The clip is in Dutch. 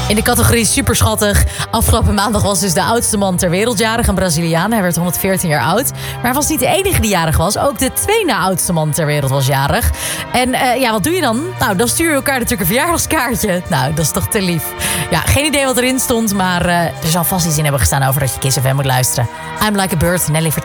In de categorie superschattig. Afgelopen maandag was dus de oudste man ter wereld jarig, een Braziliaan. Hij werd 114 jaar oud. Maar hij was niet de enige die jarig was. Ook de tweede na oudste man ter wereld was jarig. En wat doe je dan? Nou, dan stuur je elkaar natuurlijk een verjaardagskaartje. Nou, dat is toch te lief. Ja, geen idee wat erin stond, maar er zal vast iets in hebben gestaan over dat je Kiss FM moet luisteren. I'm Like a Bird, Nelly vertelt.